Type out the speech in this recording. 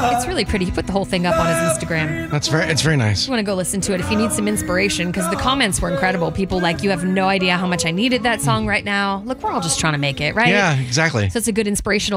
It's really pretty. He put the whole thing up on his Instagram. It's very nice. You want to go listen to it if you need some inspiration, because the comments were incredible. People like, you have no idea how much I needed that song right now. Look, we're all just trying to make it, right? Yeah, exactly. So it's a good inspirational